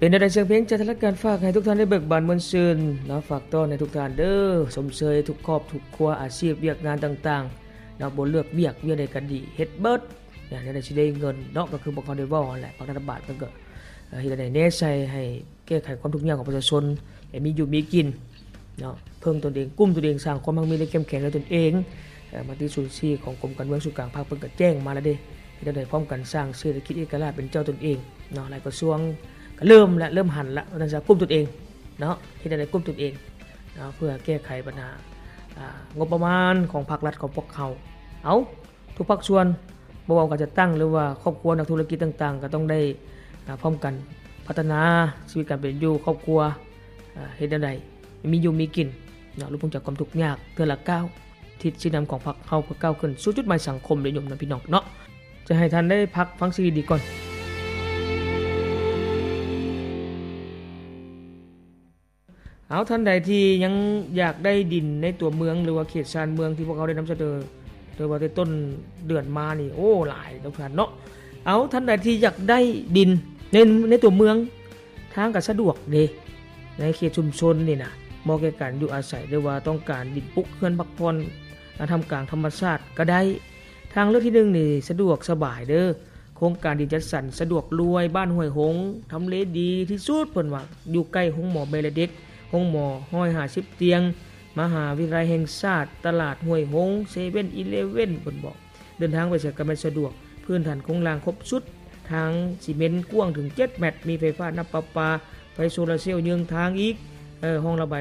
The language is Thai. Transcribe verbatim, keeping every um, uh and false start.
เป็นได้เสียงเพลงจัดทรการฝากให้ทุกท่านได้เบิกบานมวลซื่นนะฝากต้อนให้ทุกท่านเด้อสมเสยทุกครอบทุกครัวอาชีพเวียกงานต่างๆนะบ่เลือกเวียกเวียกใดก็ดีเฮ็ดเบิดอย่างนี้ได้สิได้เงินเนาะก็คือบ่เขาได้เว้านั่นแหละภาครัฐบาลเพิ่นก็เฮ็ดได้แน่ใจให้แก้ไขความทุกข์ยากของประชาชนให้มีอยู่มีกินเนาะเพิ่มตนเองกุ้มตนเองสร้างความมั่งมีและเข้มแข็งในตนเองมาที่ศูนย์ซีของกรมการเมืองส่วนกลางภาคเพิ่นก็แจ้งมาแล้วเด้เฮ็ดได้พร้อมกันสร้างเศรษฐกิจเอกราชเป็นเจ้าตนเองเนาะหลายกระทรวงก็เริ่มแล้วเริ่มหันแล้วว่าจะกุ้มตนเองเนาะเฮ็ดได้กุ้มตนเองเนาะเพื่อแก้ไขปัญหาอ่างบประมาณของภาครัฐของพวกเขาเอาทุกภาคส่วนบ่ว่าการจะตั้งหรือว่าครอบครัวนักธุรกิจต่างๆก็ต้องได้พร้อมกันพัฒนาชีวิตการเป็นอยู่ครอบครัวเฮ็ดได้มีอยู่มีกินเนาะรู้พ้นจากความทุกข์ยากเทื่อละก้าวทิศชี้นำของพรรคเฮาเพื่อก้าวขึ้นสู่จุดหมายสังคมนิยมนะพี่น้องเนาะจะให้ท่านได้พักฟังซีดีก่อนเอาท่านใดที่ยังอยากได้ดินในตัวเมืองหรือว่าเขตชานเมืองที่พวกเขาได้นำเสนอโดยว่าในต้นเดือนมานี่โอ้หลายทุกท่านเนาะเอาท่านใดที่อยากได้ดินในในตัวเมืองทางก็สะดวกเด้ในเขตชุมชนนี่นะเหมาะแก่การอยู่อาศัยหรือว่าต้องการดินปลูกเรือนพักผ่อนทำกลางธรรมชาติก็ได้ทางเลือกที่หนึ่งนี่สะดวกสบายเด้อโครงการดินจัดสรรสะดวกรวยบ้านห้วยหงทำเลดีที่สุดเพิ่นว่าอยู่ใกล้ห้องหมอเบลเด็กห้องหมอหนึ่งร้อยห้าสิบเตียงมหาวิทยาลัยแห่งชาติตลาดห้วยหง เซเว่นอีเลฟเว่น เพิ่นบอกเดินทางไปไสก็สะดวกพื้นฐานโครงสร้างครบชุดทางซีเมนต์กว้างถึงเจ็ดเมตรมีไฟฟ้าน้ำประปาไฟโซลาร์เซลล์ยืงทางอีกเออห้องระบาย